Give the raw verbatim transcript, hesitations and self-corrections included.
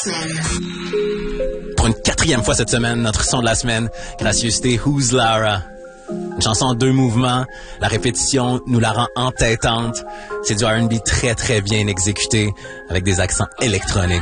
Pour une quatrième fois cette semaine, notre son de la semaine, gracieuseté Who's Lara. Une chanson en deux mouvements, la répétition nous la rend entêtante. C'est du R and B très très bien exécuté avec des accents électroniques.